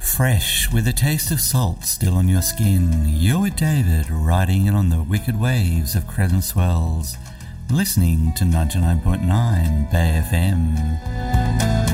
Fresh, with a taste of salt still on your skin, you're with David, riding in on the wicked waves of Crescent Swells, listening to 99.9 Bay FM.